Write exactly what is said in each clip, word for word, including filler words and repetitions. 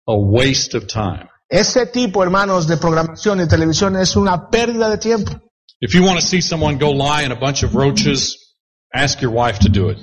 a waste of time. Ese tipo, hermanos, de programación de televisión es una pérdida de tiempo. If you want to see someone go lie in a bunch of roaches, ask your wife to do it.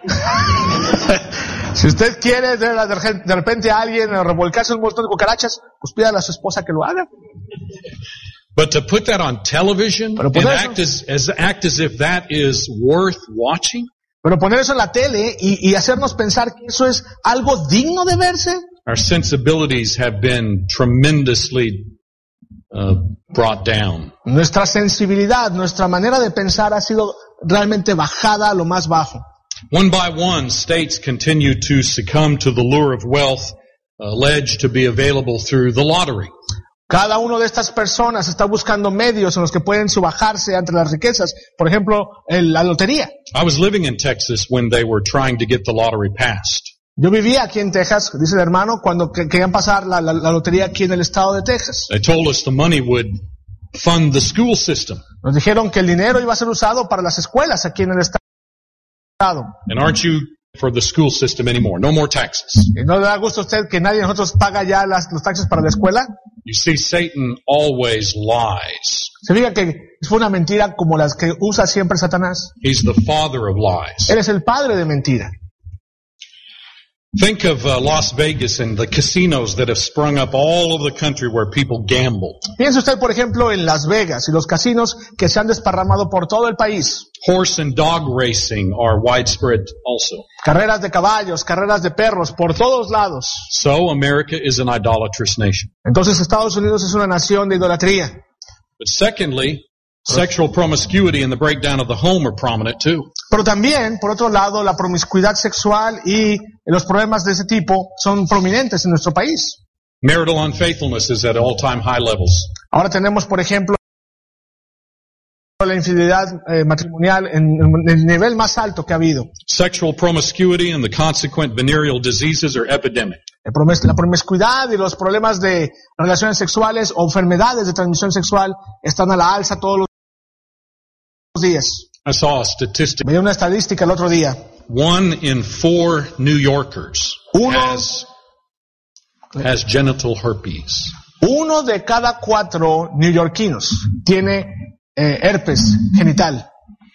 Si usted quiere de repente a alguien revolcarse un montón de cucarachas, pues pídale a su esposa que lo haga. But to put that on television and eso, act as, as act as if that is worth watching. Pero poner eso en la tele y, y hacernos pensar que eso es algo digno de verse. Our sensibilities have been tremendously uh, brought down. Nuestra sensibilidad, nuestra manera de pensar ha sido realmente bajada a lo más bajo. One by one, states continue to succumb to the lure of wealth alleged to be available through the lottery. Cada una de estas personas está buscando medios en los que pueden subajarse ante las riquezas. Por ejemplo, en la lotería. I was living in Texas when they were trying to get the lottery passed. Yo vivía aquí en Texas, dice el hermano, cuando querían pasar la, la, la lotería aquí en el estado de Texas. They told us the money would fund the school system. Nos dijeron que el dinero iba a ser usado para las escuelas aquí en el estado. And aren't you for the school system anymore? No more taxes. ¿Y no le da gusto a usted que nadie de nosotros paga ya las, los taxes para la escuela? You see, Satan always lies. Se fija que fue una mentira como las que usa siempre Satanás. He's the father of lies. Él es el padre de mentira. Think of uh, Las Vegas and the casinos that have sprung up all over the country where people gamble. Piense usted, por ejemplo, en Las Vegas y los casinos que se han desparramado por todo el país. Horse and dog racing are widespread also. Carreras de caballos, carreras de perros, por todos lados. So America is an idolatrous nation. Entonces Estados Unidos es una nación de idolatría. But secondly, sexual promiscuity and the breakdown of the home are prominent too. Pero también, por otro lado, la promiscuidad sexual y los problemas de ese tipo son prominentes en nuestro país. Marital unfaithfulness is at all-time high levels. Ahora tenemos, por ejemplo, la infidelidad eh, matrimonial en, en el nivel más alto que ha habido. Sexual promiscuity and the consequent venereal diseases are epidemic. La promiscuidad y los problemas de relaciones sexuales o enfermedades de transmisión sexual están a la alza todos los días. I saw a statistic. Veía una estadística el otro día. One in four New Yorkers Uno, has, has genital herpes. Uno de cada cuatro neoyorquinos tiene eh, herpes genital.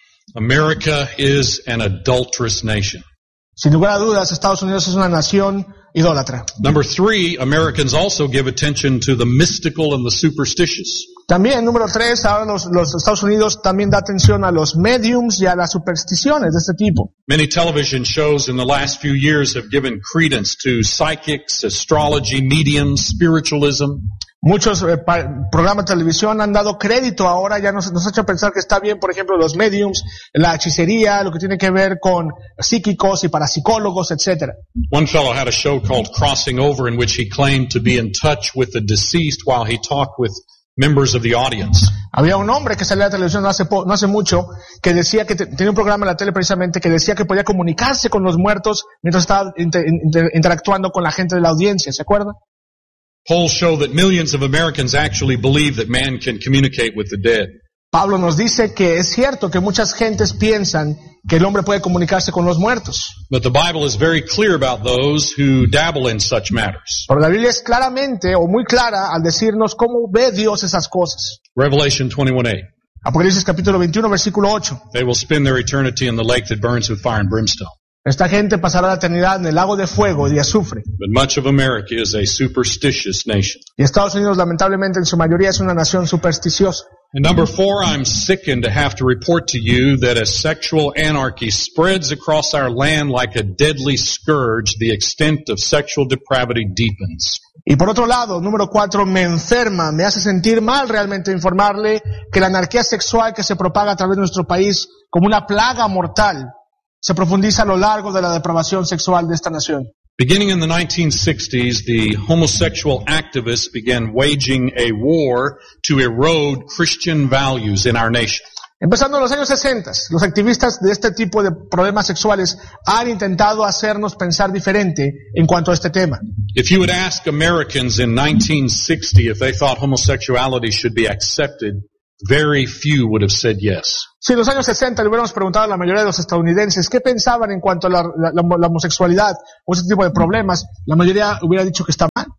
America is an adulterous nation. Sin lugar a dudas, Estados Unidos es una nación idólatra. Number three, Americans also give attention to the mystical and the superstitious. También, número tres, ahora los, los Estados Unidos también da atención a los mediums y a las supersticiones de este tipo. Many television shows in the last few years have given credence to psychics, astrology, mediums, spiritualism. Muchos eh, programas de televisión han dado crédito ahora, ya nos, nos ha hecho pensar que está bien, por ejemplo, los mediums, la hechicería, lo que tiene que ver con psíquicos y parapsicólogos, etcétera. One fellow had a show called Crossing Over in which he claimed to be in touch with the deceased while he talked with members of the audience. Había un hombre que salía a la televisión no hace, po no hace mucho que decía que te tenía un programa en la tele precisamente que decía que podía comunicarse con los muertos mientras estaba inter inter interactuando con la gente de la audiencia, ¿se acuerda? Polls show that millions of Americans actually believe that man can communicate with the dead. Pablo nos dice que es cierto que muchas gentes piensan que el hombre puede comunicarse con los muertos. But the Bible is very clear about those who dabble in such matters. Pero la Biblia es claramente o muy clara al decirnos cómo ve Dios esas cosas. Revelation twenty-one eight. Apocalipsis capítulo veintiuno versículo ocho. They will spend their eternity in the lake that burns with fire and brimstone. Esta gente pasará la eternidad en el lago de fuego y de azufre. But much of America is a superstitious nation. Y Estados Unidos lamentablemente en su mayoría es una nación supersticiosa. And number four, I'm sickened to have to report to you that as sexual anarchy spreads across our land like a deadly scourge, the extent of sexual depravity deepens. Y por otro lado, número cuatro, me enferma, me hace sentir mal realmente informarle que la anarquía sexual que se propaga a través de nuestro país como una plaga mortal se profundiza a lo largo de la depravación sexual de esta nación. Beginning in the nineteen sixties, the homosexual activists began waging a war to erode Christian values in our nation. Empezando en los años sesenta, los activistas de este tipo de problemas sexuales han intentado hacernos pensar diferente en cuanto a este tema. If you would ask Americans in nineteen sixty if they thought homosexuality should be accepted, very few would have said yes. Si en los años sesenta le hubiéramos preguntado a la mayoría de los estadounidenses qué pensaban en cuanto a la, la, la, la homosexualidad o ese tipo de problemas, la mayoría hubiera dicho que está mal.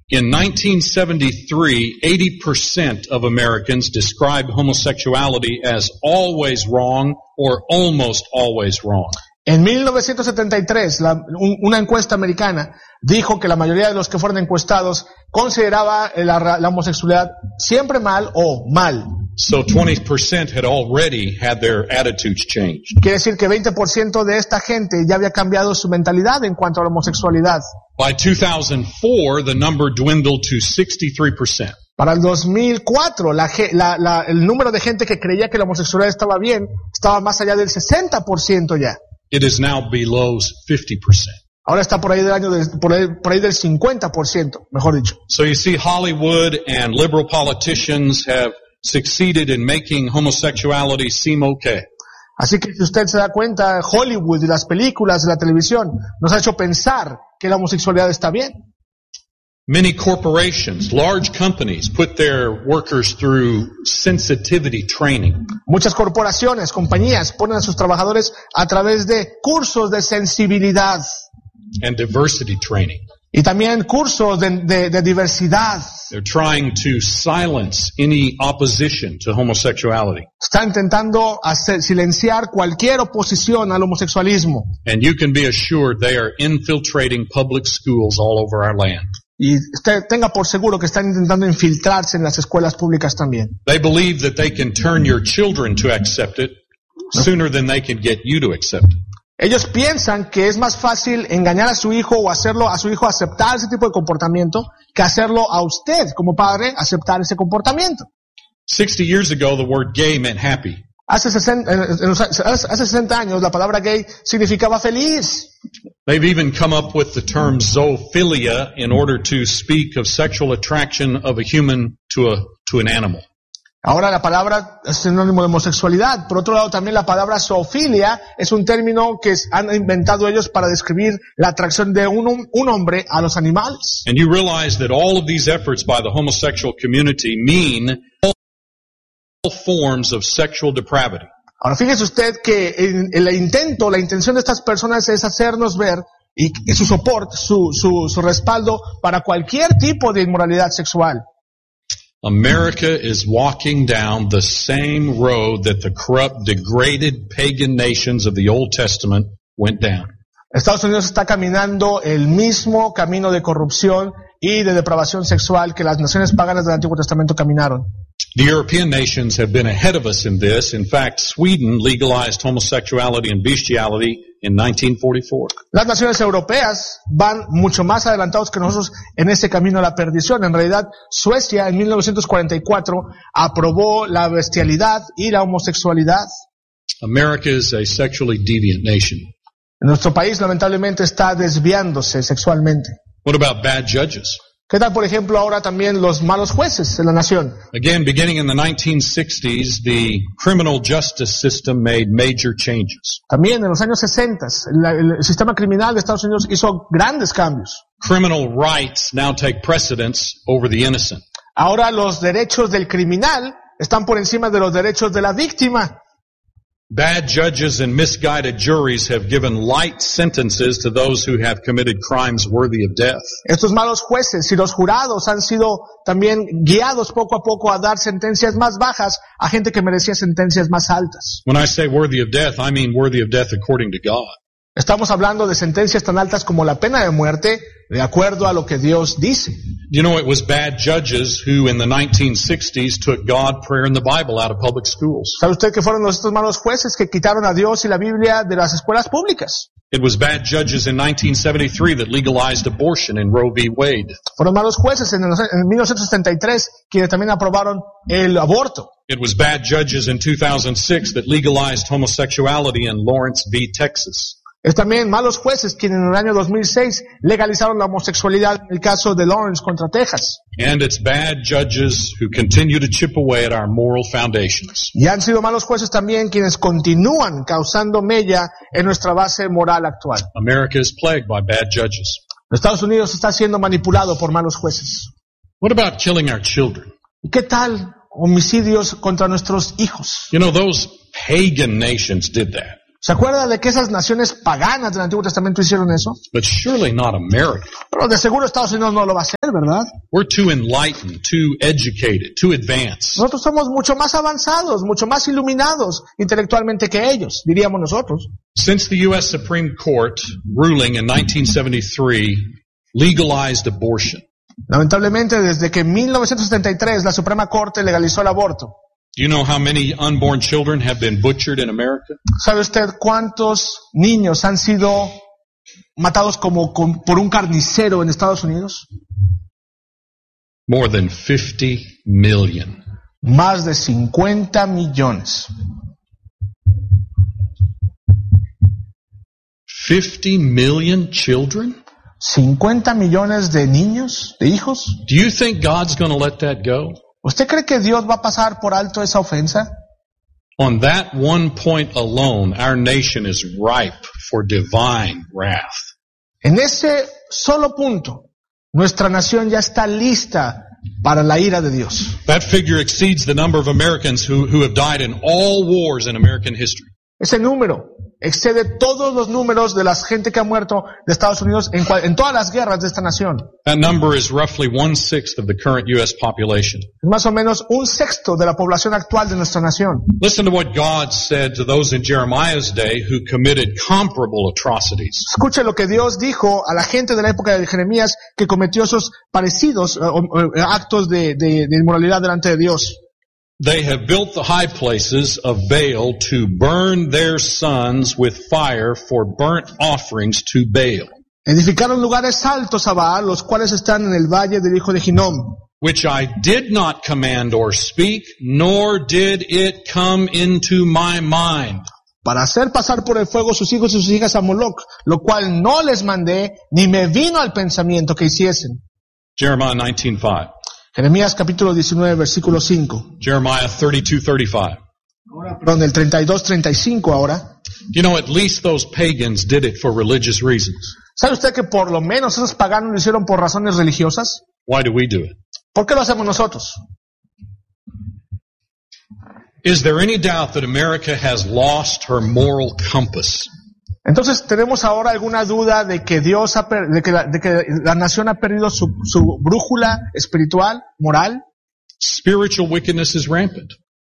In nineteen seventy-three, eighty percent of Americans described homosexuality as always wrong or almost always wrong. En mil novecientos setenta y tres, la, un, una encuesta americana dijo que la mayoría de los que fueron encuestados consideraba la, la homosexualidad siempre mal o mal. So twenty percent had already had their attitudes changed. Quiere decir que veinte por ciento de esta gente ya había cambiado su mentalidad en cuanto a la homosexualidad. By two thousand four, the number dwindled to sixty-three percent. Para el dos mil cuatro, la, la, la, el número de gente que creía que la homosexualidad estaba bien estaba más allá del sesenta por ciento ya. It is now below fifty percent. Ahora está por ahí del año de, por ahí, por ahí del cincuenta por ciento, mejor dicho. So you see, Hollywood and liberal politicians have succeeded in making homosexuality seem okay. Así que si usted se da cuenta, Hollywood y las películas de la televisión nos ha hecho pensar que la homosexualidad está bien. Many corporations, large companies, put their workers through sensitivity training. Muchas corporaciones, compañías ponen a sus trabajadores a través de cursos de sensibilidad. And diversity training. Y también cursos de, de, de diversidad. They're trying to silence any opposition to homosexuality. Están intentando hacer, silenciar cualquier oposición al homosexualismo. And you can be assured they are infiltrating public schools all over our land. Y usted tenga por seguro que están intentando infiltrarse en las escuelas públicas también. They believe that they can turn your children to accept it sooner than they can get you to accept it. Ellos piensan que es más fácil engañar a su hijo o hacerlo a su hijo aceptar ese tipo de comportamiento que hacerlo a usted como padre aceptar ese comportamiento. Sixty years ago, the word gay meant happy. Hace sesenta, hace sesenta años la palabra gay significaba feliz. They've even come up with the term zoophilia in order to speak of sexual attraction of a human to a to an animal. Ahora la palabra es sinónimo de homosexualidad. Por otro lado, también la palabra zoofilia es un término que han inventado ellos para describir la atracción de un, un hombre a los animales. And you realize that all of these efforts by the homosexual community mean all forms of sexual depravity. Ahora fíjese usted que el, el intento, la intención de estas personas es hacernos ver y, y su soporte, su, su, su respaldo para cualquier tipo de inmoralidad sexual. America is walking down the same road that the corrupt, degraded pagan nations of the Old Testament went down. Estados Unidos está caminando el mismo camino de corrupción y de depravación sexual que las naciones paganas del Antiguo Testamento caminaron. The European nations have been ahead of us in this. In fact, Sweden legalized homosexuality and bestiality in nineteen forty-four. Las naciones europeas van mucho más adelantados que nosotros en ese camino a la perdición. En realidad, Suecia en mil novecientos cuarenta y cuatro aprobó la bestialidad y la homosexualidad. America is a sexually deviant nation. Nuestro país lamentablemente está desviándose sexualmente. What about bad judges? ¿Qué tal, por ejemplo, ahora también los malos jueces en la nación? Again, beginning in the nineteen sixties, the criminal justice system made major changes. También en los años sesenta, el, el sistema criminal de Estados Unidos hizo grandes cambios. Criminal rights now take precedence over the innocent. Ahora los derechos del criminal están por encima de los derechos de la víctima. Bad judges and misguided juries have given light sentences to those who have committed crimes worthy of death. Estos malos jueces y los jurados han sido también guiados poco a poco a dar sentencias más bajas a gente que merecía sentencias más altas. When I say worthy of death, I mean worthy of death according to God. Estamos hablando de sentencias tan altas como la pena de muerte, de acuerdo a lo que Dios dice. You know, it was bad judges who in the nineteen sixties took God, prayer, and the Bible out of public schools. ¿Sabe usted que fueron estos malos jueces que quitaron a Dios y la Biblia de las escuelas públicas? It was bad judges in nineteen seventy-three that legalized abortion in Roe v. Wade. Fueron malos jueces en, en mil novecientos setenta y tres quienes también aprobaron el aborto. It was bad judges in two thousand six that legalized homosexuality in Lawrence v. Texas. Es también malos jueces quienes en el año dos mil seis legalizaron la homosexualidad en el caso de Lawrence contra Texas. And it's bad judges who continue to chip away at our moral foundations. Y han sido malos jueces también quienes continúan causando mella en nuestra base moral actual. America is plagued by bad judges. Estados Unidos está siendo manipulado por malos jueces. What about killing our children? ¿Y qué tal homicidios contra nuestros hijos? You know, those pagan nations did that. ¿Se acuerda de que esas naciones paganas del Antiguo Testamento hicieron eso? But surely not America. Pero de seguro Estados Unidos no lo va a hacer, ¿verdad? We're too enlightened, too educated, too advanced. Nosotros somos mucho más avanzados, mucho más iluminados intelectualmente que ellos, diríamos nosotros. Since the U S Supreme Court ruling in nineteen seventy-three legalized abortion, Lamentablemente, desde que en mil novecientos setenta y tres la Suprema Corte legalizó el aborto, do you know how many unborn children have been butchered in America? ¿sabe usted cuántos niños han sido matados como con, por un carnicero en Estados Unidos? More than fifty million. Más de cincuenta millones. fifty million children? ¿cincuenta millones de niños, de hijos? Do you think God's going to let that go? ¿Usted cree que Dios va a pasar por alto esa ofensa? On that one point alone, our nation is ripe for divine wrath. En ese solo punto, nuestra nación ya está lista para la ira de Dios. That figure exceeds the number of Americans who, who have died in all wars in American history. Ese número excede todos los números de la gente que ha muerto de Estados Unidos en, cual, en todas las guerras de esta nación. That number is roughly one-sixth of the current U S population. Es más o menos un sexto de la población actual de nuestra nación. Listen to what God said to those in Jeremiah's day who committed comparable atrocities. Escuche lo que Dios dijo a la gente de la época de Jeremías que cometió esos parecidos uh, uh, actos de, de, de inmoralidad delante de Dios. They have built the high places of Baal to burn their sons with fire for burnt offerings to Baal. Edificaron lugares altos a Baal, los cuales están en el valle del hijo de Hinnom. Which I did not command or speak, nor did it come into my mind. Para hacer pasar por el fuego sus hijos y sus hijas a Moloch, lo cual no les mandé, ni me vino al pensamiento que hiciesen. Jeremiah nineteen five. Jeremías capítulo diecinueve, versículo cinco. Jeremiah thirty-two thirty-five. Ahora, perdón, el treinta y dos treinta y cinco ahora. You know, at least those pagans did it for religious reasons. ¿Sabe usted que por lo menos esos paganos lo hicieron por razones religiosas? Why do we do it? ¿Por qué lo hacemos nosotros? Is there any doubt that America has lost her moral compass? Entonces, ¿tenemos ahora alguna duda de que Dios ha per- de que la, de que la nación ha perdido su, su brújula espiritual, moral? Spiritual wickedness is rampant.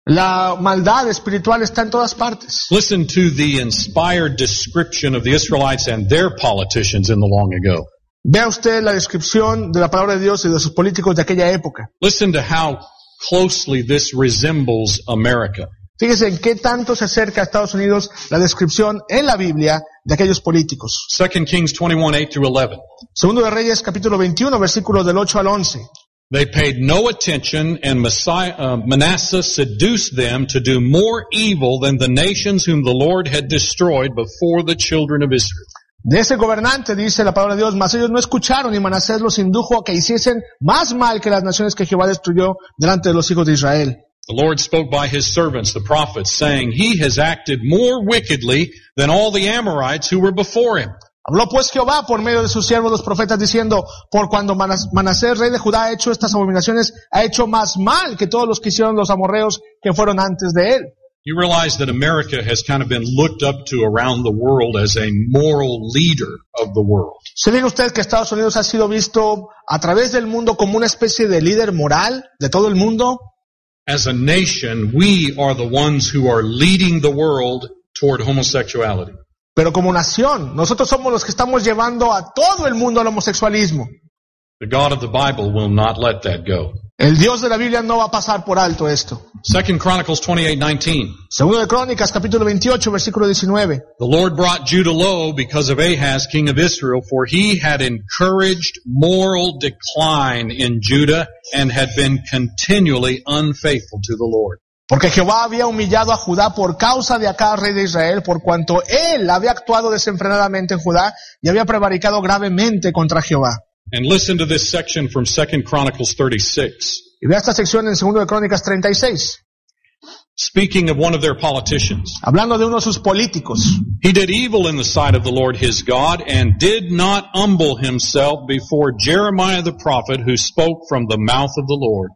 La maldad espiritual está en todas partes. Listen to the inspired description of the Israelites and their politicians in the long ago. Vea usted la descripción de la palabra de Dios y de sus políticos de aquella época. Listen to how closely this resembles America. Fíjese en qué tanto se acerca a Estados Unidos la descripción en la Biblia de aquellos políticos. Second Kings twenty-one eight through eleven. Segundo de Reyes capítulo veintiuno, versículos del ocho al once. They paid no attention, and Messiah, uh, Manasseh seduced them to do more evil than the nations whom the Lord had destroyed before the children of Israel. De ese gobernante, dice la palabra de Dios, mas ellos no escucharon y Manasés los indujo a que hiciesen más mal que las naciones que Jehová destruyó delante de los hijos de Israel. The Lord spoke by his servants, the prophets, saying, He has acted more wickedly than all the Amorites who were before him. Habló pues Jehová por medio de sus siervos los profetas diciendo, por cuando Manas- Manasés, rey de Judá, ha hecho estas abominaciones, ha hecho más mal que todos los que hicieron los amorreos que fueron antes de él. You realize that America has kind of been looked up to around the world as a moral leader of the world. ¿Se diga usted que Estados Unidos ha sido visto a través del mundo como una especie de líder moral de todo el mundo? As a nation, we are the ones who are leading the world toward homosexuality. Pero como nación, nosotros somos los que estamos llevando a todo el mundo al homosexualismo. The God of the Bible will not let that go. El Dios de la Biblia no va a pasar por alto esto. Second Chronicles twenty-eight nineteen. Segundo de Crónicas, capítulo veintiocho, versículo diecinueve. The Lord brought Judah low because of Ahaz, king of Israel, for he had encouraged moral decline in Judah and had been continually unfaithful to the Lord. Porque Jehová había humillado a Judá por causa de Acaz, rey de Israel, por cuanto él había actuado desenfrenadamente en Judá y había prevaricado gravemente contra Jehová. And listen to this section from Second Chronicles thirty-six. Y vea esta sección en Segundo de Crónicas treinta y seis. Speaking of one of their politicians. Hablando de uno de sus políticos. He did evil in the sight of the Lord his God and did not humble himself before Jeremiah the prophet who spoke from the mouth of the Lord.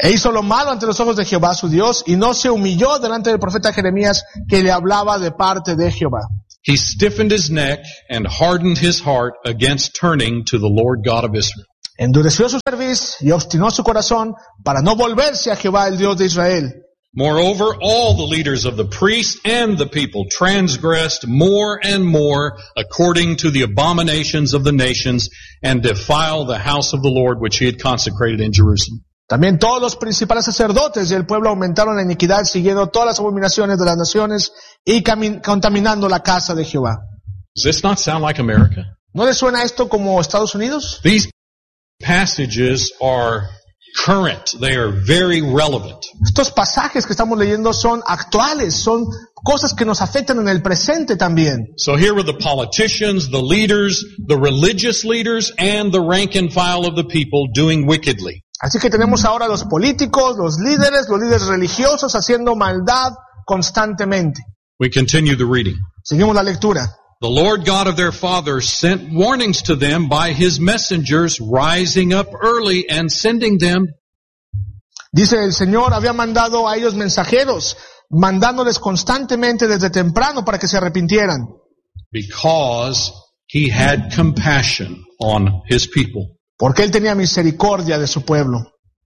E hizo lo malo ante los ojos de Jehová su Dios, y no se humilló delante del profeta Jeremías, que le hablaba de parte de Jehová. He stiffened his neck and hardened his heart against turning to the Lord God of Israel. Endureció su cerviz y obstinó su corazón para no volverse a Jehová, el Dios de Israel. Moreover, all the leaders of the priests and the people transgressed more and more according to the abominations of the nations and defiled the house of the Lord which he had consecrated in Jerusalem. También todos los principales sacerdotes y el pueblo aumentaron la iniquidad, siguiendo todas las abominaciones de las naciones y contaminando la casa de Jehová. Does this not sound like America? ¿No le suena esto como Estados Unidos? These passages are current. They are very relevant. Estos pasajes que estamos leyendo son actuales, son cosas que nos afectan en el presente también. So here were the politicians, the leaders, the religious leaders, and the rank and file of the people doing wickedly. Así que tenemos ahora los políticos, los líderes, los líderes religiosos haciendo maldad constantemente. We continue the reading. Seguimos la lectura. The Lord God of their fathers sent warnings to them by his messengers, rising up early and sending them. Dice, el Señor había mandado a ellos mensajeros, mandándoles constantemente desde temprano para que se arrepintieran. Because he had compassion on his people. Porque él tenía misericordia de su pueblo.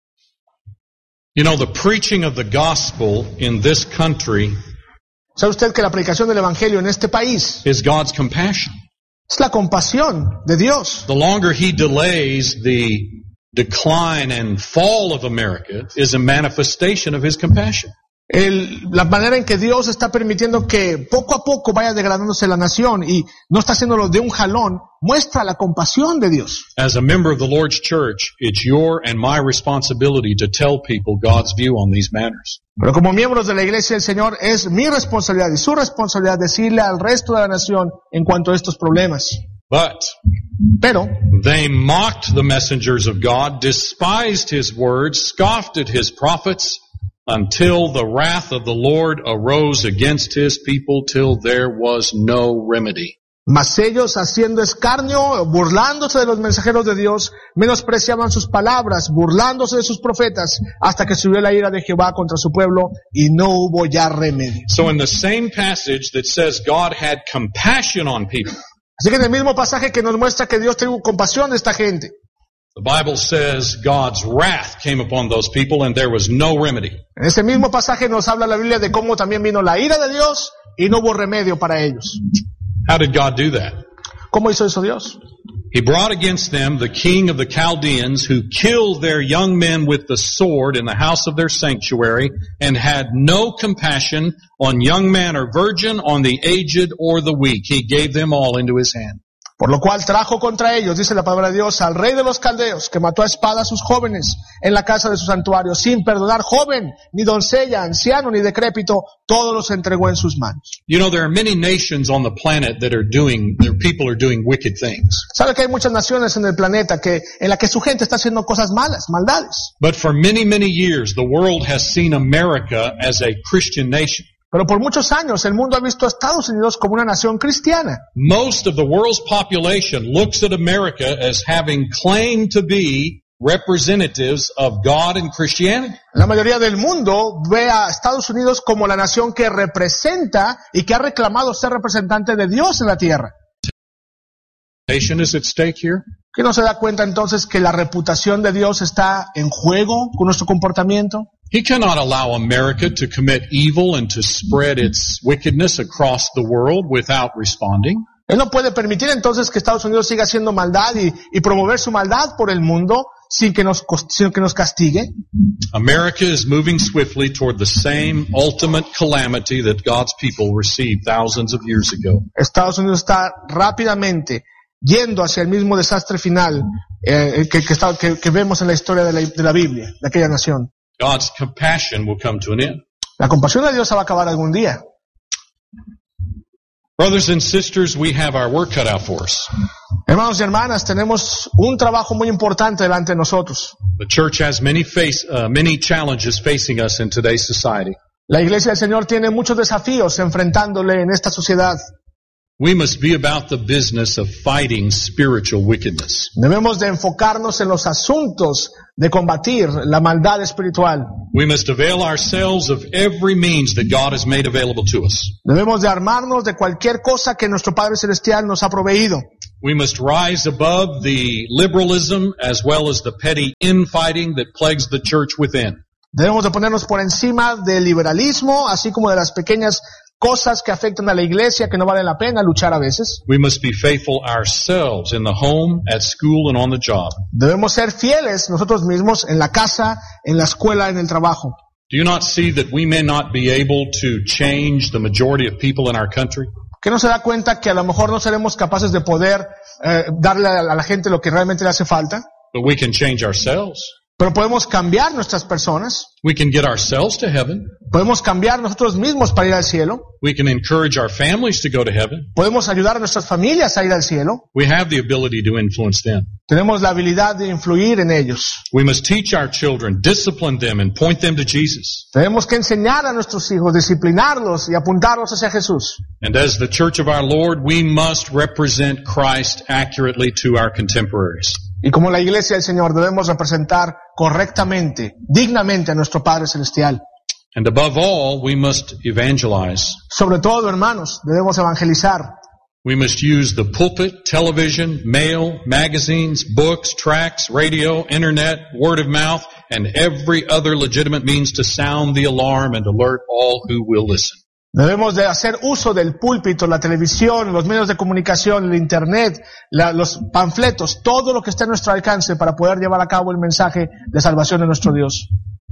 You know, the preaching of the gospel in this country ¿Sabe usted que la predicación del evangelio en este país is God's compassion? es la compasión de Dios? The longer he delays the decline and fall of America is a manifestation of his compassion. El, la manera en que Dios está permitiendo que poco a poco vaya degradándose la nación y no está haciéndolo de un jalón, muestra la compasión de Dios. As a member of the Lord's church, it's your and my responsibility to tell people God's view on these matters. Pero como miembros de la iglesia del Señor, es mi responsabilidad y su responsabilidad decirle al resto de la nación en cuanto a estos problemas. But Pero they mocked the messengers of God, despised his words, scoffed at his prophets, until the wrath of the Lord arose against his people till there was no remedy. mas ellos, haciendo escarnio, burlándose de los mensajeros de Dios, menospreciaban sus palabras, burlándose de sus profetas, hasta que subió la ira de Jehová contra su pueblo y no hubo ya remedio. So in the same passage that says God had compassion on people, Así que en el mismo pasaje que nos muestra que Dios tuvo compasión de esta gente, the Bible says God's wrath came upon those people and there was no remedy. en ese mismo pasaje nos habla la Biblia de cómo también vino la ira de Dios y no hubo remedio para ellos. How did God do that? ¿Cómo hizo eso Dios? He brought against them the king of the Chaldeans, who killed their young men with the sword in the house of their sanctuary, and had no compassion on young man or virgin, on the aged or the weak. He gave them all into his hand. Por lo cual trajo contra ellos, dice la palabra de Dios, al rey de los caldeos, que mató a espada a sus jóvenes en la casa de su santuario, sin perdonar joven, ni doncella, anciano, ni decrépito, todos los entregó en sus manos. You know, there are many nations on the planet that are doing, their people are doing wicked things. ¿Sabe que hay muchas naciones en el planeta que, en la que su gente está haciendo cosas malas, maldades? But for many, many years, the world has seen America as a Christian nation. Pero por muchos años el mundo ha visto a Estados Unidos como una nación cristiana. Most of the world's population looks at America as having claimed to be representatives of God and Christianity. La mayoría del mundo ve a Estados Unidos como la nación que representa y que ha reclamado ser representante de Dios en la tierra. Nation is at stake here. ¿Qué no se da cuenta entonces que la reputación de Dios está en juego con nuestro comportamiento? He cannot allow America to commit evil and to spread its wickedness across the world without responding. Él no puede permitir entonces que Estados Unidos siga haciendo maldad y, y promover su maldad por el mundo sin que nos, sin que nos castigue. America is moving swiftly toward the same ultimate calamity that God's people received thousands of years ago. Estados Unidos está rápidamente yendo hacia el mismo desastre final eh, que, que, está, que, que vemos en la historia de la, de la Biblia, de aquella nación. God's compassion will come to an end. La compasión de Dios se va a acabar algún día. Brothers and sisters, we have our work cut out for us. Hermanos y hermanas, tenemos un trabajo muy importante delante de nosotros. The church has many face, uh, many challenges facing us in today's society. La iglesia del Señor tiene muchos desafíos enfrentándole en esta sociedad. We must be about the business of fighting spiritual wickedness. Debemos de enfocarnos en los asuntos de combatir la maldad espiritual. We must avail ourselves of every means that God has made available to us. Debemos de armarnos de cualquier cosa que nuestro Padre Celestial nos ha proveído. We must rise above the liberalism as well as the petty infighting that plagues the church within. Debemos de ponernos por encima del liberalismo, así como de las pequeñas cosas que afectan a la iglesia que no vale la pena luchar a veces. We must be faithful ourselves in the home, at school, and on the job. Debemos ser fieles nosotros mismos en la casa, en la escuela, en el trabajo. Do you not see that we may not be able to change the majority of people in our country? ¿Que no se da cuenta que a lo mejor no seremos capaces de poder eh, darle a la gente lo que realmente le hace falta? But we can change ourselves. Pero podemos cambiar nuestras personas. We can get ourselves to heaven. Podemos cambiar nosotros mismos para ir al cielo. We can encourage our families to go to heaven. Podemos ayudar a nuestras familias a ir al cielo. We have the ability to influence them. Tenemos la habilidad de influir en ellos. We must teach our children, discipline them, and point them to Jesus. Tenemos que enseñar a nuestros hijos, disciplinarlos y apuntarlos hacia Jesús. And as the church of our Lord, we must represent Christ accurately to our contemporaries. Y como la iglesia del Señor debemos representar correctamente, dignamente a nuestro Padre Celestial. And above all, we must evangelize. Sobre todo, hermanos, debemos evangelizar. We must use the pulpit, television, mail, magazines, books, tracts, radio, internet, word of mouth, and every other legitimate means to sound the alarm and alert all who will listen. Debemos de hacer uso del púlpito, la televisión, los medios de comunicación, el internet, la, los panfletos, todo lo que esté a nuestro alcance para poder llevar a cabo el mensaje de salvación de nuestro Dios.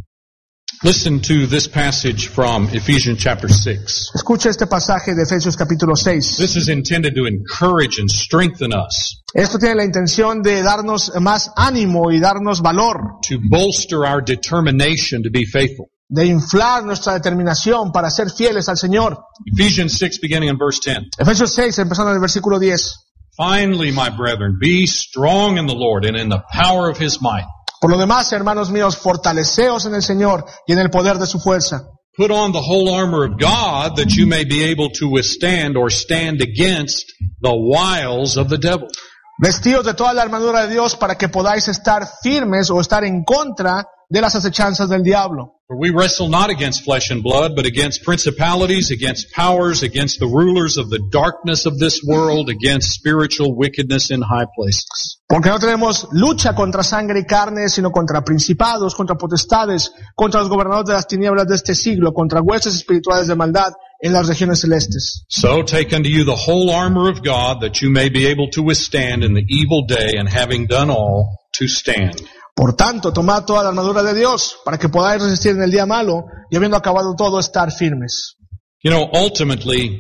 Listen to this passage from Ephesians chapter six. Escucha este pasaje de Efesios capítulo seis. This is intended to encourage and strengthen us. Esto tiene la intención de darnos más ánimo y darnos valor. To bolster our determination to be faithful. De inflar nuestra determinación para ser fieles al Señor. Ephesians six beginning in verse ten. Efesios seis, empezando en el versículo diez. Finally, my brethren, be strong in the Lord and in the power of His might. Por lo demás, hermanos míos, fortaleceos en el Señor y en el poder de su fuerza. Put on the whole armor of God that you may be able to withstand or stand against the wiles of the devil. Vestíos de toda la armadura de Dios para que podáis estar firmes o estar en contra de las acechanzas del diablo. For we wrestle not against flesh and blood, but against principalities, against powers, against the rulers of the darkness of this world, against spiritual wickedness in high places. Porque no tenemos lucha contra sangre y carne, sino contra principados, contra potestades, contra los gobernadores de las tinieblas de este siglo, contra huestes espirituales de maldad en las regiones celestes. So take unto you the whole armor of God, that you may be able to withstand in the evil day, and having done all, to stand. Por tanto, tomad toda la armadura de Dios, para que podáis resistir en el día malo, y habiendo acabado todo, estar firmes. You know, ultimately,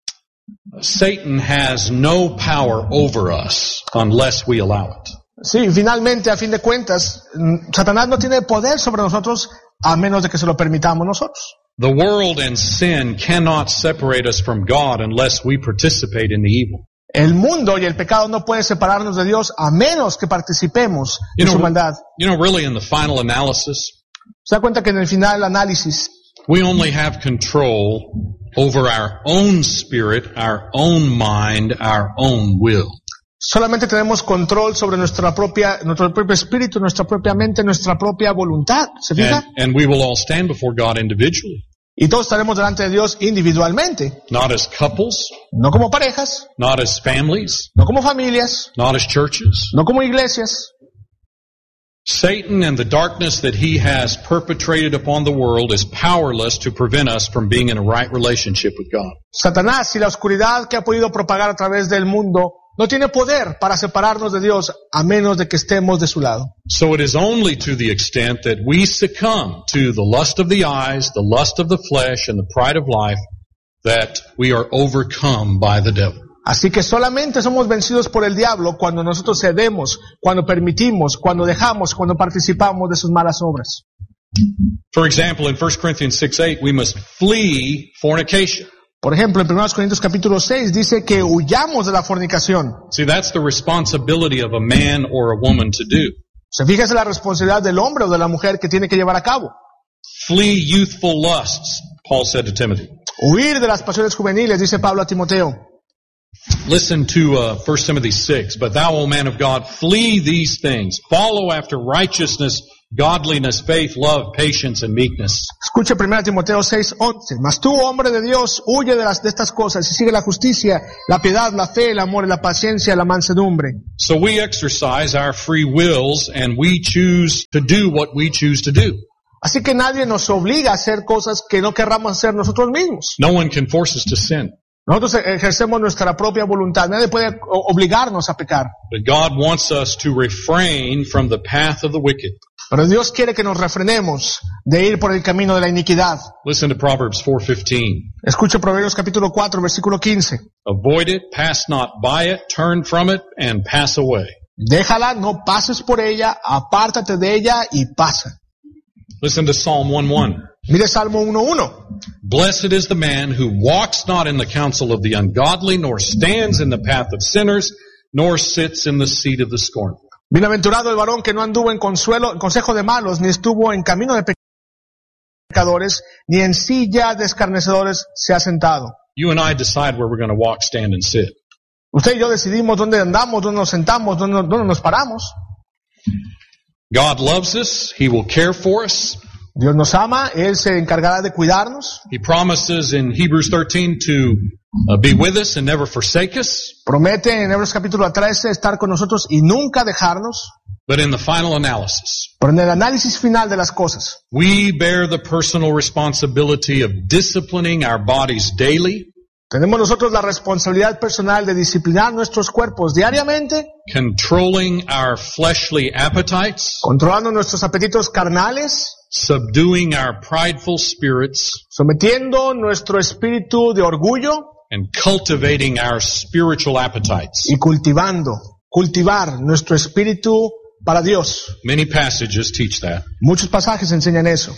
Satan has no power over us unless we allow it. Sí, finalmente, a fin de cuentas, Satanás no tiene poder sobre nosotros a menos de que se lo permitamos nosotros. The world and sin cannot separate us from God unless we participate in the evil. El mundo y el pecado no pueden separarnos de Dios a menos que participemos You en su know, maldad. you know, really in the final analysis, Se da cuenta que en el final análisis, we only have control over our own spirit, our own mind, our own will. solamente tenemos control sobre nuestra propia, nuestro propio espíritu, nuestra propia mente, nuestra propia voluntad. ¿Se fija? And, and we will all stand before God individually. Y todos estaremos delante de Dios individualmente, Not as couples, no como parejas, not as families, no como familias, not as churches. no como iglesias. Satan and the darkness that he has perpetrated upon the world is powerless to prevent us from being in a right relationship with God. Satanás y la oscuridad que ha podido propagar a través del mundo no tiene poder para separarnos de Dios a menos de que estemos de su lado. So it is only to the extent that we succumb to the lust of the eyes, the lust of the flesh, and the pride of life that we are overcome by the devil. Así que solamente somos vencidos por el diablo cuando nosotros cedemos, cuando permitimos, cuando dejamos, cuando participamos de sus malas obras. For example, in First Corinthians six eight, we must flee fornication. Por ejemplo, en primeros Corintios capítulo seis dice que huyamos de la fornicación. See, that's the responsibility of a man or a woman to do. Se fija, es la responsabilidad del hombre o de la mujer que tiene que llevar a cabo. Flee youthful lusts, Paul said to Timothy. Huir de las pasiones juveniles, dice Pablo a Timoteo. Listen to uh, First Timothy six. But thou, O man of God, flee these things. Follow after righteousness, godliness, faith, love, patience, and meekness. Escuche primera Timoteo seis once. Mas tú, hombre de Dios, huye de las de estas cosas y sigue la justicia, la piedad, la fe, el amor, la paciencia, la mansedumbre. So we exercise our free wills and we choose to do what we choose to do. Así que nadie nos obliga a hacer cosas que no querramos hacer nosotros mismos. No one can force us to sin. Nosotros ejercemos nuestra propia voluntad. Nadie puede obligarnos a pecar. But God wants us to refrain from the path of the wicked. Pero Dios quiere que nos refrenemos de ir por el camino de la iniquidad. Listen to Proverbs four fifteen. Escuche Proverbios capítulo cuatro, versículo quince. Avoid it, pass not by it, turn from it, and pass away. Déjala, no pases por ella, apártate de ella y pasa. Listen to Psalm one one. Mire Salmo uno uno. Blessed is the man who walks not in the counsel of the ungodly, nor stands in the path of sinners, nor sits in the seat of the scornful. Bienaventurado el varón que no anduvo en consuelo, en consejo de malos, ni estuvo en camino de pecadores, ni en silla de escarnecedores se ha sentado. You and I decide where we're going to walk, stand, and sit. Usted y yo decidimos dónde andamos, dónde nos sentamos, dónde, dónde nos paramos. God loves us. He will care for us. Dios nos ama, Él se encargará de cuidarnos. He promises in Hebrews thirteen to uh, be with us and never forsake us. Promete en Hebreos capítulo trece estar con nosotros y nunca dejarnos. But in the final analysis, Pero en el análisis final de las cosas, we bear the personal responsibility of disciplining our bodies daily, tenemos nosotros la responsabilidad personal de disciplinar nuestros cuerpos diariamente, controlling our fleshly appetites, controlando nuestros apetitos carnales, subduing our prideful spirits, sometiendo nuestro espíritu de orgullo and cultivating our spiritual appetites. y cultivando, cultivar nuestro espíritu para Dios. Many passages teach that. Muchos pasajes enseñan eso.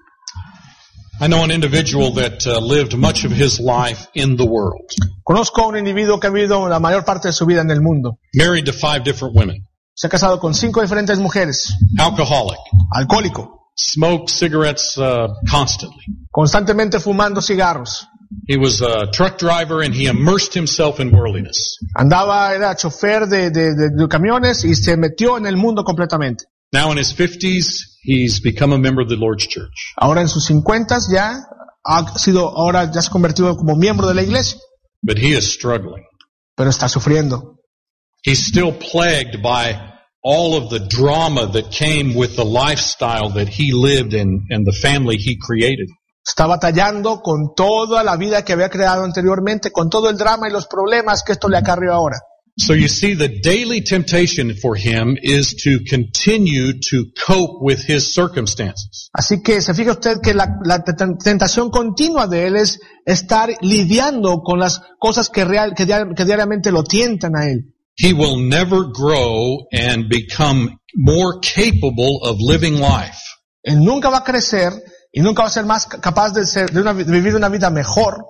I know an individual that uh, lived much of his life in the world. Conozco a un individuo que ha vivido la mayor parte de su vida en el mundo. Married to five different women. Se ha casado con cinco diferentes mujeres. Alcoholic. Alcohólico. Smoked cigarettes uh, constantly. Constantemente fumando cigarros. He was a truck driver and he immersed himself in worldliness. Andaba, era chofer de, de, de, de camiones y se metió en el mundo completamente. Now in his fifties, he's become a member of the Lord's church. Ahora en sus cincuentas ya ha sido, ahora ya se ha convertido como miembro de la iglesia. But he is struggling. Pero está sufriendo. He's still plagued by all of the drama that came with the lifestyle that he lived in and the family he created. Está batallando con toda la vida que había creado anteriormente, con todo el drama y los problemas que esto le acarrió ahora. So you see, the daily temptation for him is to continue to cope with his circumstances. Así que se fija usted que la, la tentación continua de él es estar lidiando con las cosas que, real, que, diar, que diariamente lo tientan a él. He will never grow and become more capable of living life. Él nunca va a crecer y nunca va a ser más capaz de, ser, de, una, de vivir una vida mejor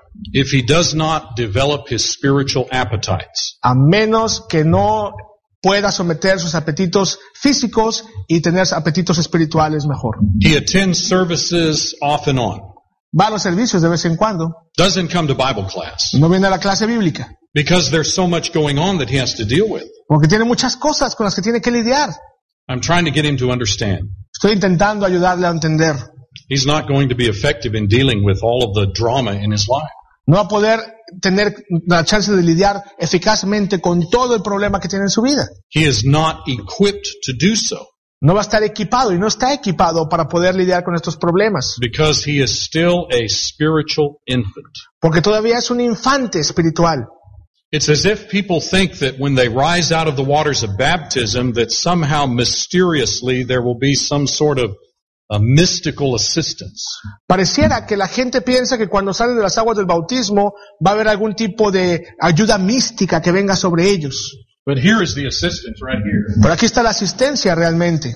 if he does not develop his spiritual appetites. a menos que no pueda someter sus apetitos físicos y tener apetitos espirituales mejor. He attends services off and on. Va a los servicios de vez en cuando. Doesn't come to Bible class. No viene a la clase bíblica. Because there's so much going on that he has to deal with. Porque tiene muchas cosas con las que tiene que lidiar. I'm trying to get him to understand. Estoy intentando ayudarle a entender. He's not going to be effective in dealing with all of the drama in his life. No va a poder tener la chance de lidiar eficazmente con todo el problema que tiene en su vida. He is not equipped to do so. No va a estar equipado y no está equipado para poder lidiar con estos problemas. Because he is still a spiritual infant. Porque todavía es un infante espiritual. It's as if people think that when they rise out of the waters of baptism that somehow mysteriously there will be some sort of a mystical assistance. Pareciera que la gente piensa que cuando salen de las aguas del bautismo va a haber algún tipo de ayuda mística que venga sobre ellos. But here is the assistance right here. Pero aquí está la asistencia realmente.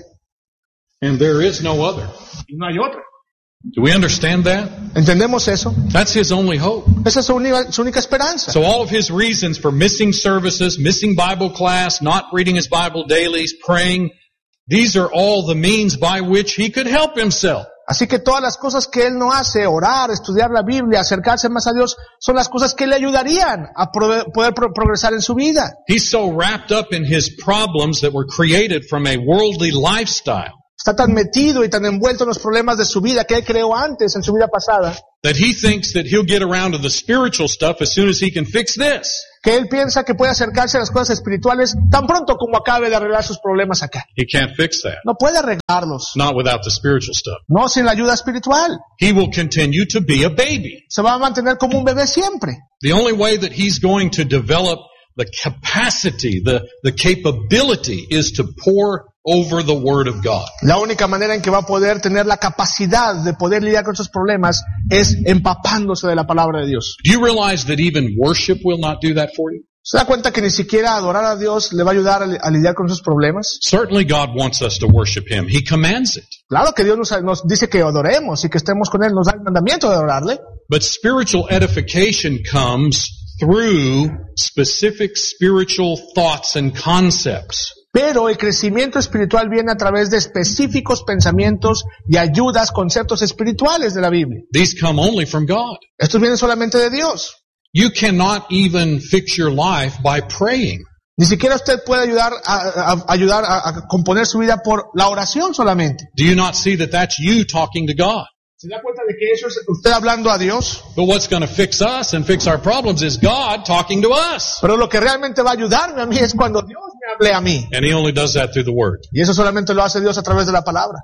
And there is no other. Y no hay otra. Do we understand that? ¿Entendemos eso? That's his only hope. Esa es su única, su única esperanza. So all of his reasons for missing services, missing Bible class, not reading his Bible daily, praying, these are all the means by which he could help himself. Así que todas las cosas que él no hace, orar, estudiar la Biblia, acercarse más a Dios, son las cosas que le ayudarían a pro- poder pro- progresar en su vida. He's so wrapped up in his problems that were created from a worldly lifestyle Está tan metido y tan envuelto en los problemas de su vida que él creó antes, en su vida pasada, that he thinks that he'll get around to the spiritual stuff as soon as he can fix this. que él piensa que puede acercarse a las cosas espirituales tan pronto como acabe de arreglar sus problemas acá. He can't fix that. No puede arreglarlos, Not without the spiritual stuff. no sin la ayuda espiritual. He will continue to be a baby. Se va a mantener como un bebé siempre. The only way that he's going to develop the capacity, the, the capability is to pour over the Word of God. La única manera en que va a poder tener la capacidad de poder lidiar con esos problemas es empapándose de la palabra de Dios. Do you realize that even worship will not do that for you? ¿Se da cuenta que ni siquiera adorar a Dios le va a ayudar a, li- a lidiar con esos problemas? Certainly God wants us to worship Him. He commands it. Claro que Dios nos, nos dice que adoremos y que estemos con Él, nos da el mandamiento de adorarle. But spiritual edification comes through specific spiritual thoughts and concepts. Pero el crecimiento espiritual viene a través de específicos pensamientos y ayudas, conceptos espirituales de la Biblia. These come only from God. Estos vienen solamente de Dios. You cannot even fix your life by praying. Ni siquiera usted puede ayudar a, a- a ayudar a, a componer su vida por la oración solamente. Do you not see that that's you talking to God? ¿Se da cuenta de que eso es usted hablando a Dios? But what's going to fix us and fix our problems is God talking to us. Pero lo que realmente va a ayudarme a mí es cuando Dios me hable a mí. And He only does that through the Word. Y eso solamente lo hace Dios a través de la palabra.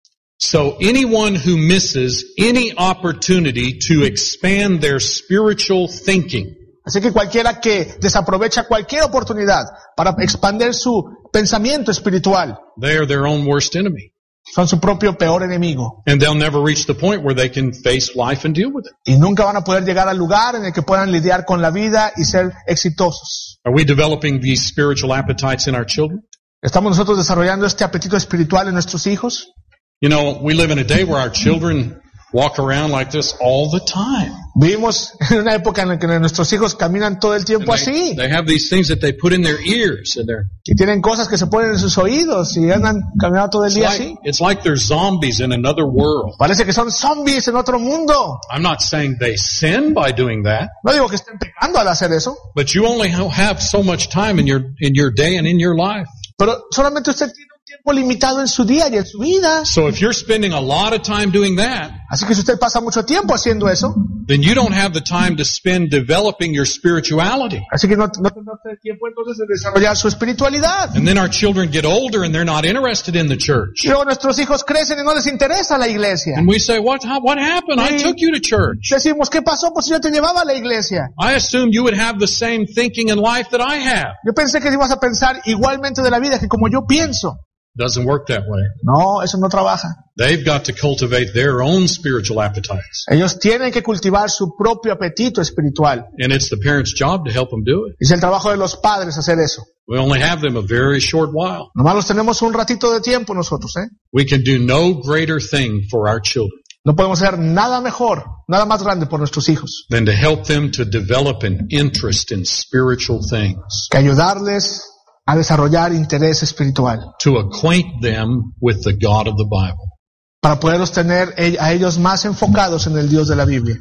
So anyone who misses any opportunity to expand their spiritual thinking Así que cualquiera que desaprovecha cualquier oportunidad para expandir su pensamiento espiritual, they are their own worst enemy. son su propio peor enemigo. And they'll never reach the point where they can face life and deal with it. Y nunca van a poder llegar al lugar en el que puedan lidiar con la vida y ser exitosos. Are we developing these spiritual appetites in our children? ¿Estamos nosotros desarrollando este apetito espiritual en nuestros hijos? You know, we live in a day where our children walk around like this all the time. Vivimos en una época en la que nuestros hijos caminan todo el And tiempo they, así. they have these things that they put in their ears and they're Y tienen cosas que se ponen en sus oídos y andan caminando todo el it's día like, así. it's like they're zombies in another world. Parece que son zombies en otro mundo. I'm not saying they sin by doing that, No digo que estén pecando al hacer eso, but you only ha- have so much time in your in your day and in your life. pero solamente usted tiene un tiempo limitado en su día y en su vida. So if you're spending a lot of time doing that, Así que si usted pasa mucho tiempo haciendo eso, then you don't have the time to spend developing your spirituality. así que no, no tendrá usted tiempo entonces de desarrollar su espiritualidad. And then our children get older and they're not interested in the church. Y luego nuestros hijos crecen y no les interesa la iglesia. And we say, what, how, what happened? I took you to church. Decimos, ¿qué pasó? Pues yo te llevaba a la iglesia. I assumed you would have the same thinking in life that I have. Yo pensé que ibas a pensar igualmente de la vida que como yo pienso. Doesn't work that way. No, eso no trabaja. They've got to cultivate their own spiritual appetites. Ellos tienen que cultivar su propio apetito espiritual. And it's the parents' job to help them do it. Es el trabajo de los padres hacer eso. We only have them a very short while. Nomás los tenemos un ratito de tiempo nosotros, ¿eh? We can do no greater thing for our children No podemos hacer nada mejor, nada más grande por nuestros hijos than to help them to develop an interest in spiritual things, que ayudarles a desarrollar interés espiritual to acquaint them with the God of the Bible. para poderlos tener a ellos más enfocados en el Dios de la Biblia.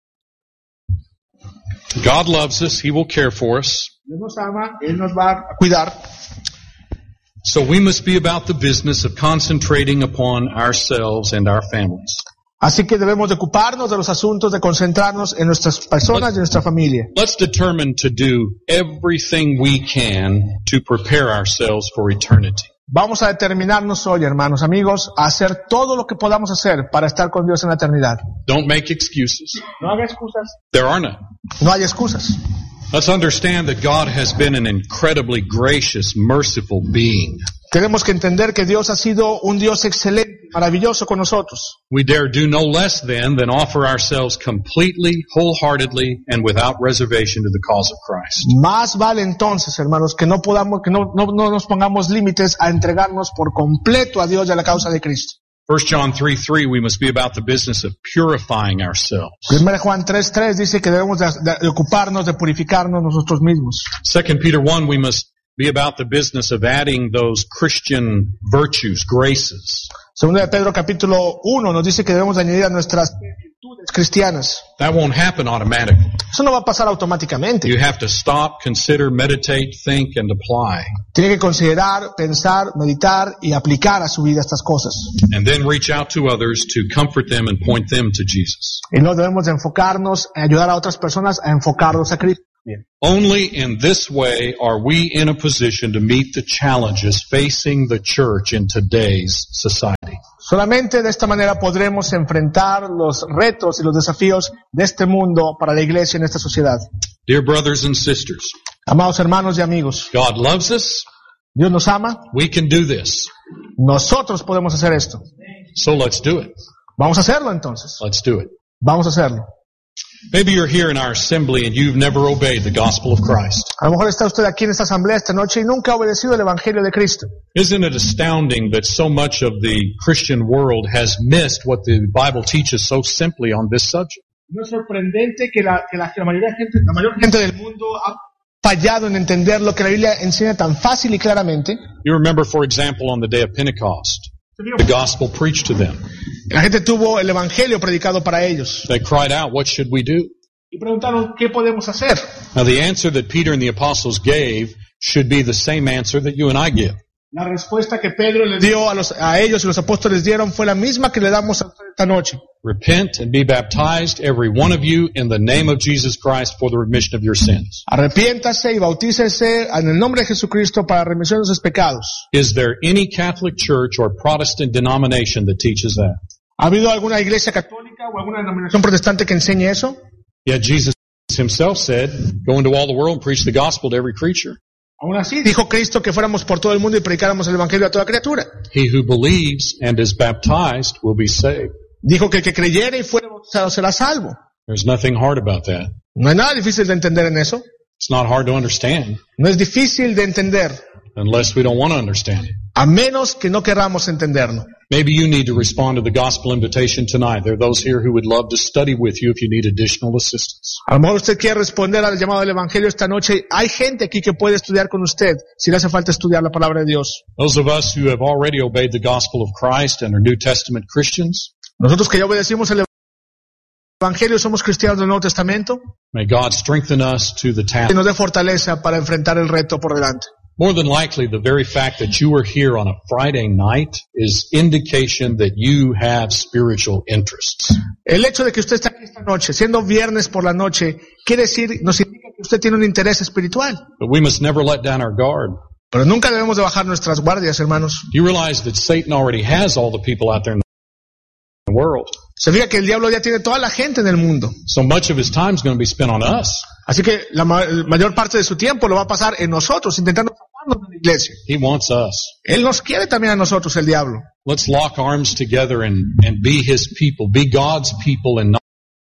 God loves us. He will care for us. Dios nos ama, Él nos va a cuidar. So we must be about the business of concentrating upon ourselves and our families. Así que debemos de ocuparnos de los asuntos, de concentrarnos en nuestras personas y en nuestra familia. Let's determine to do everything we can to prepare ourselves for eternity. Vamos a determinarnos hoy, hermanos, amigos, a hacer todo lo que podamos hacer para estar con Dios en la eternidad. Don't make excuses. No haga excusas. There are none. No hay excusas. Let's understand that God has been an incredibly gracious, merciful being. Tenemos que entender que Dios ha sido un Dios excelente, maravilloso con nosotros. We dare do no less then than offer ourselves completely, wholeheartedly, and without reservation to the cause of Christ. Más vale entonces, hermanos, que no podamos, que no, no, no nos pongamos límites a entregarnos por completo a Dios y a la causa de Cristo. First John three three, we must be about the business of purifying ourselves. Primero Juan tres tres dice que debemos de, de ocuparnos de purificarnos nosotros mismos. Second Peter one, we must be about the business of adding those Christian virtues, graces. Segunda de Pedro capítulo uno nos dice que debemos añadir a nuestras virtudes cristianas. That won't happen automatically. Eso no va a pasar automáticamente. You have to stop, consider, meditate, think, and apply. Tiene que considerar, pensar, meditar y aplicar a su vida estas cosas. And then reach out to others to comfort them and point them to Jesus. Y no debemos de enfocarnos en ayudar a otras personas a enfocarnos a Cristo. Bien. Only in this way are we in a position to meet the challenges facing the church in today's society. Solamente de esta manera podremos enfrentar los retos y los desafíos de este mundo para la iglesia en esta sociedad. Dear brothers and sisters, Amados hermanos y amigos, God loves us. Dios nos ama, We can do this. nosotros podemos hacer esto. So let's do it. Vamos a hacerlo entonces. Let's do it. Vamos a hacerlo. Maybe you're here in our assembly and you've never obeyed the gospel of Christ. A lo mejor está usted aquí en esta asamblea esta noche y nunca ha obedecido el evangelio de Cristo. Isn't it astounding that so much of the Christian world has missed what the Bible teaches so simply on this subject? No es sorprendente que la, que la, que la mayoría de gente, la mayor gente del mundo ha fallado en entender lo que la Biblia enseña tan fácil y claramente. You remember, for example, on the day of Pentecost, the gospel preached to them. La gente tuvo el evangelio predicado para ellos. They cried out, what should we do? Y preguntaron, ¿qué podemos hacer? Now the answer that Peter and the apostles gave should be the same answer that you and I give. La respuesta que Pedro le dio a, los, a ellos y los apóstoles dieron fue la misma que le damos a usted esta noche. Repent and be baptized, every one of you, in the name of Jesus Christ for the remission of your sins. Arrepiéntase y bautícese en el nombre de Jesucristo para la remisión de sus pecados. Is there any Catholic church or Protestant denomination that teaches that? ¿Ha habido alguna iglesia católica o alguna denominación protestante que enseñe eso? Yet Jesus himself said, go into all the world and preach the gospel to every creature. Aún así, dijo Cristo que fuéramos por todo el mundo y predicáramos el evangelio a toda criatura. He who believes and is baptized will be saved. Dijo que el que creyere y fuera bautizado será salvo. There's nothing hard about that. No hay nada difícil de entender en eso. It's not hard to understand No es difícil de entender, unless we don't want to understand it. a menos que no queramos entenderlo. Maybe you need to respond to the gospel invitation tonight. There are those here who would love to study with you if you need additional assistance. A lo mejor usted quiere responder al llamado del evangelio esta noche. Hay gente aquí que puede estudiar con usted si le hace falta estudiar la palabra de Dios. Those of us who have already obeyed the gospel of Christ and are New Testament Christians, Nosotros que ya obedecimos el evangelio, somos cristianos del Nuevo Testamento, may God strengthen us to the y task. nos dé fortaleza para enfrentar el reto por delante. More than likely, the very fact that you are here on a Friday night is indication that you have spiritual interests. El hecho de que usted está aquí esta noche, siendo viernes por la noche, quiere decir, nos indica que usted tiene un interés espiritual. But we must never let down our guard. Pero nunca debemos de bajar nuestras guardias, hermanos. You realize that Satan already has all the people out there in the world. Se fija que el diablo ya tiene toda la gente en el mundo. So much of his time is going to be spent on us. Así que la ma- mayor parte de su tiempo lo va a pasar en nosotros, intentando sacarnos de la iglesia. He wants us. Él nos quiere también a nosotros, el diablo. Let's lock arms together and, and be his people, be God's people and not,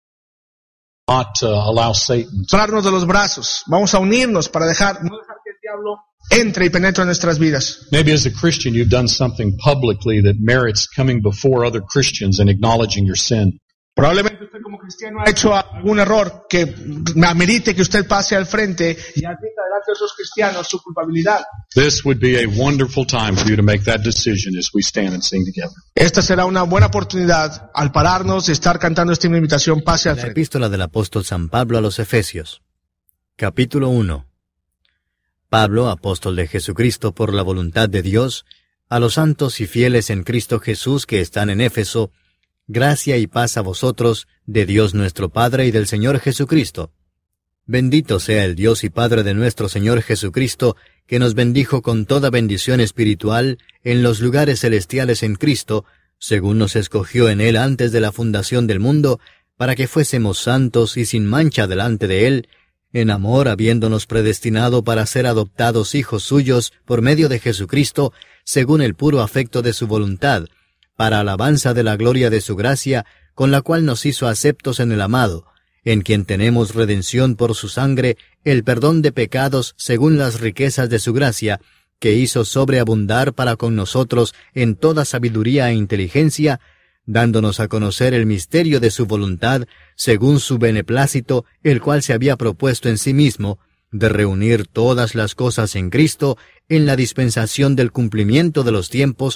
not uh, allow Satan. Sonarnos de los brazos. Vamos a unirnos para dejar, no dejar que el diablo entre y penetre en nuestras vidas. Maybe as a Christian you've done something publicly that merits coming before other Christians and acknowledging your sin. Probablemente usted como cristiano ha hecho algún error que amerite que usted pase al frente y admita delante de otros cristianos su culpabilidad. This would be a wonderful time for you to make that decision as we stand and sing together. Esta será una buena oportunidad al pararnos y estar cantando esta invitación, pase al La frente. epístola del apóstol San Pablo a los Efesios. Capítulo uno. Pablo, apóstol de Jesucristo por la voluntad de Dios, a los santos y fieles en Cristo Jesús que están en Éfeso, gracia y paz a vosotros, de Dios nuestro Padre y del Señor Jesucristo. Bendito sea el Dios y Padre de nuestro Señor Jesucristo, que nos bendijo con toda bendición espiritual en los lugares celestiales en Cristo, según nos escogió en Él antes de la fundación del mundo, para que fuésemos santos y sin mancha delante de Él, en amor habiéndonos predestinado para ser adoptados hijos suyos por medio de Jesucristo, según el puro afecto de su voluntad, para alabanza de la gloria de su gracia, con la cual nos hizo aceptos en el amado, en quien tenemos redención por su sangre, el perdón de pecados según las riquezas de su gracia, que hizo sobreabundar para con nosotros en toda sabiduría e inteligencia, dándonos a conocer el misterio de su voluntad, según su beneplácito, el cual se había propuesto en sí mismo, de reunir todas las cosas en Cristo, en la dispensación del cumplimiento de los tiempos,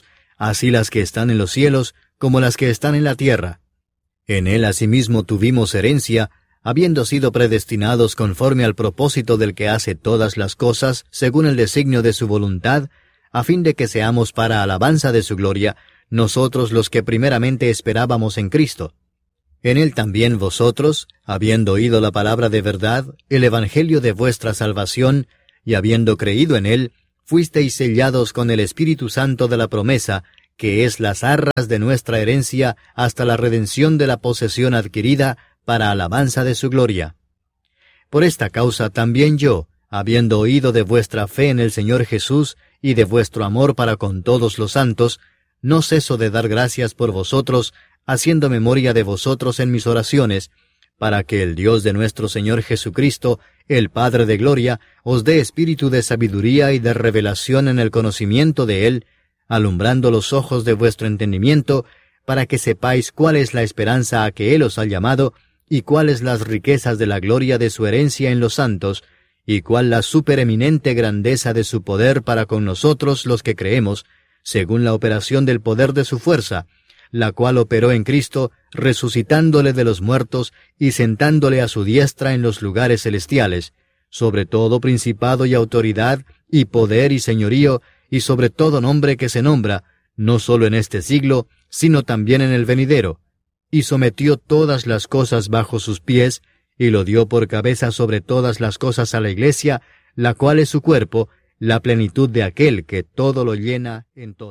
así las que están en los cielos como las que están en la tierra. En él asimismo tuvimos herencia, habiendo sido predestinados conforme al propósito del que hace todas las cosas, según el designio de su voluntad, a fin de que seamos para alabanza de su gloria, nosotros los que primeramente esperábamos en Cristo. En él también vosotros, habiendo oído la palabra de verdad, el evangelio de vuestra salvación, y habiendo creído en él, fuisteis sellados con el Espíritu Santo de la promesa, que es las arras de nuestra herencia hasta la redención de la posesión adquirida, para alabanza de su gloria. Por esta causa también yo, habiendo oído de vuestra fe en el Señor Jesús y de vuestro amor para con todos los santos, no ceso de dar gracias por vosotros, haciendo memoria de vosotros en mis oraciones, para que el Dios de nuestro Señor Jesucristo, el Padre de gloria, os dé espíritu de sabiduría y de revelación en el conocimiento de Él, alumbrando los ojos de vuestro entendimiento, para que sepáis cuál es la esperanza a que Él os ha llamado, y cuáles las riquezas de la gloria de su herencia en los santos, y cuál la supereminente grandeza de su poder para con nosotros los que creemos, según la operación del poder de su fuerza, la cual operó en Cristo, resucitándole de los muertos y sentándole a su diestra en los lugares celestiales, sobre todo principado y autoridad, y poder y señorío, y sobre todo nombre que se nombra, no sólo en este siglo, sino también en el venidero, y sometió todas las cosas bajo sus pies, y lo dio por cabeza sobre todas las cosas a la Iglesia, la cual es su cuerpo, la plenitud de aquel que todo lo llena en todo.